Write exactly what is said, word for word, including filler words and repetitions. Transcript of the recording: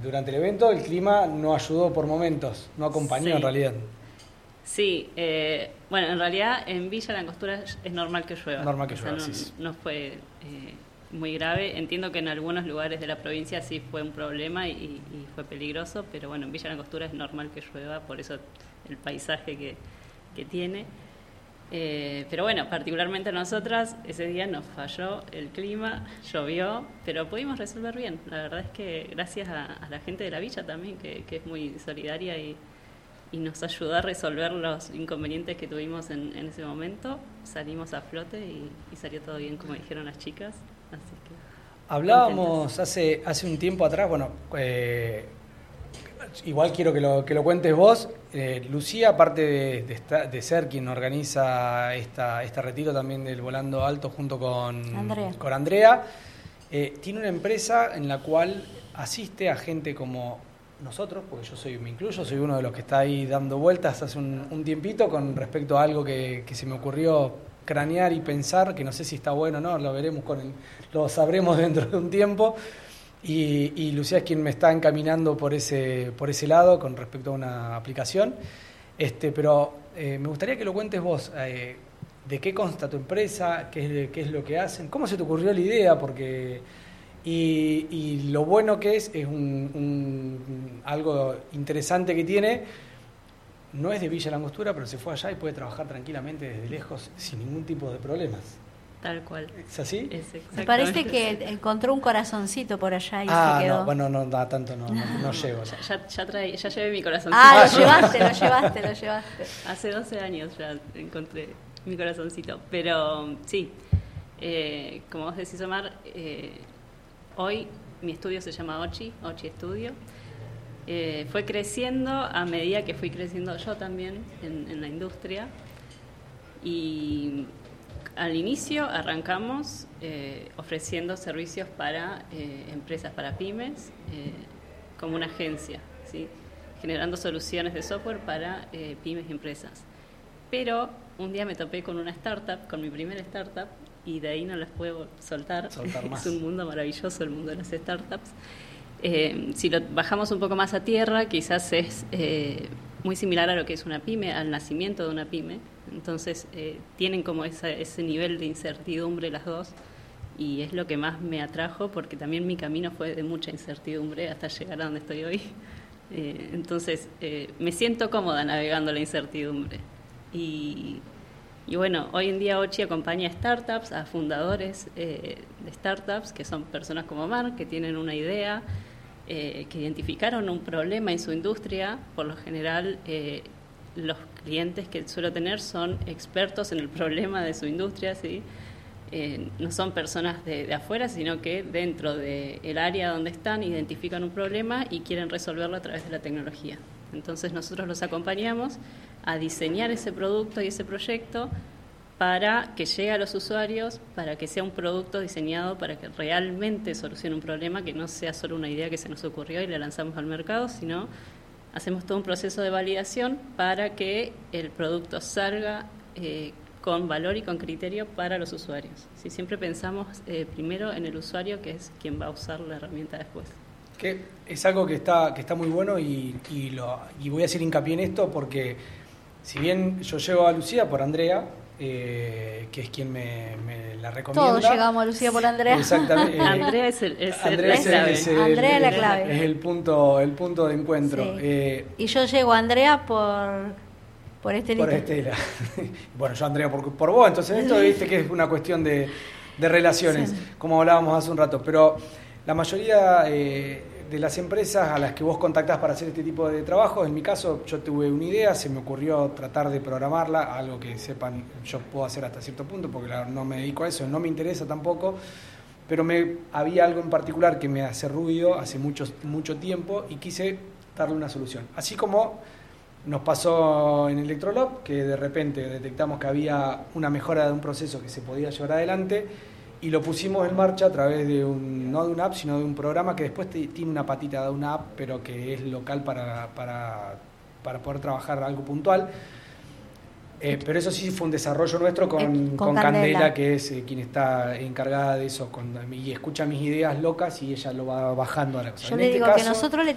durante el evento el clima no ayudó por momentos, no acompañó Sí. en realidad. Sí, eh, bueno, en realidad en Villa Langostura es normal que llueva. Normal que O sea, llueva, no, sí, sí. no fue eh, muy grave. Entiendo que en algunos lugares de la provincia sí fue un problema y, y fue peligroso, pero bueno, en Villa Langostura es normal que llueva, por eso el paisaje que, que tiene. Eh, pero bueno, particularmente nosotras, ese día nos falló el clima, llovió, pero pudimos resolver bien. La verdad es que gracias a, a la gente de la villa también, que, que es muy solidaria y, y nos ayudó a resolver los inconvenientes que tuvimos en, en ese momento, salimos a flote y, y salió todo bien, como dijeron las chicas. Así que Hablábamos hace, hace un tiempo atrás, bueno, eh, igual quiero que lo, que lo cuentes vos. Eh, Lucía, aparte de, de, esta- de ser quien organiza esta, este retiro también del Volando Alto junto con Andrea, con Andrea eh, tiene una empresa en la cual asiste a gente como nosotros, porque yo soy, me incluyo, soy uno de los que está ahí dando vueltas hace un, un tiempito con respecto a algo que, que se me ocurrió cranear y pensar, que no sé si está bueno o no, lo veremos con el, lo sabremos dentro de un tiempo. Y, y Lucía es quien me está encaminando por ese, por ese lado con respecto a una aplicación. Este, pero eh, me gustaría que lo cuentes vos. Eh, ¿De qué consta tu empresa? ¿Qué es, qué es lo que hacen? ¿Cómo se te ocurrió la idea? Porque y, y lo bueno que es, es un, un- algo interesante que tiene. No es de Villa Langostura, pero se fue allá y puede trabajar tranquilamente desde lejos sin ningún tipo de problemas. tal cual. ¿Es así? Es me parece exactamente. que encontró un corazoncito por allá y ah, se quedó. no, bueno, no da tanto, no, no, no llego. Ya. Ya, ya, trae, ya llevé mi corazón. Ah, lo llevaste, lo llevaste, lo llevaste. Hace doce años ya encontré mi corazoncito. Pero sí, eh, como vos decís, Omar, eh, hoy mi estudio se llama Ochi, Ochi Estudio. Eh, fue creciendo a medida que fui creciendo yo también en, en la industria. Y al inicio arrancamos eh, ofreciendo servicios para eh, empresas, para pymes, eh, como una agencia, ¿sí? Generando soluciones de software para eh, pymes y empresas. Pero un día me topé con una startup, con mi primera startup, y de ahí no las puedo soltar. Soltar más. Es un mundo maravilloso el mundo de las startups. Eh, si lo bajamos un poco más a tierra, quizás es eh, muy similar a lo que es una pyme, al nacimiento de una pyme. Entonces eh, tienen como esa, ese nivel de incertidumbre las dos, y es lo que más me atrajo, porque también mi camino fue de mucha incertidumbre hasta llegar a donde estoy hoy. Eh, entonces eh, me siento cómoda navegando la incertidumbre. Y, y bueno, hoy en día Ochi acompaña a startups, a fundadores eh, de startups, que son personas como Omar, que tienen una idea, eh, que identificaron un problema en su industria. Por lo general, eh, los clientes que suelo tener son expertos en el problema de su industria, ¿sí? Eh, no son personas de, de afuera, sino que dentro del área donde están identifican un problema y quieren resolverlo a través de la tecnología. Entonces nosotros los acompañamos a diseñar ese producto y ese proyecto para que llegue a los usuarios, para que sea un producto diseñado para que realmente solucione un problema, que no sea solo una idea que se nos ocurrió y la lanzamos al mercado, sino hacemos todo un proceso de validación para que el producto salga eh, con valor y con criterio para los usuarios. ¿Sí? Siempre pensamos eh, primero en el usuario, que es quien va a usar la herramienta después. Que es algo que está, que está muy bueno y, y, lo, y voy a hacer hincapié en esto porque si bien yo llego a Lucía por Andrea, eh, que es quien me, me la recomienda. Todos llegamos a Lucía por Andrea. Exactamente. eh, Andrea es, el, es, Andrea el, es, la clave. es el, Andrea es la es- clave. es el punto, el punto de encuentro. Sí. Eh, Y yo llego a Andrea por, por Estelita. Por Estela. Bueno, yo Andrea por, por vos, entonces esto viste que es una cuestión de, de relaciones, Sí. como hablábamos hace un rato, pero la mayoría eh, de las empresas a las que vos contactás para hacer este tipo de trabajo, en mi caso yo tuve una idea, se me ocurrió tratar de programarla, algo que sepan yo puedo hacer hasta cierto punto, porque la- no me dedico a eso, no me interesa tampoco, pero me había algo en particular que me hace ruido hace mucho, mucho tiempo y quise darle una solución. Así como nos pasó en Electrolab, que de repente detectamos que había una mejora de un proceso que se podía llevar adelante y lo pusimos en marcha a través de un, no de una app, sino de un programa que después te- tiene una patita de una app, pero que es local para, para, para poder trabajar algo puntual. Eh, pero eso sí fue un desarrollo nuestro con, Eh, con, con Candela, Candela. que es eh, quien está encargada de eso, con, y escucha mis ideas locas y ella lo va bajando a la cosa. Yo En le este digo que caso- nosotros le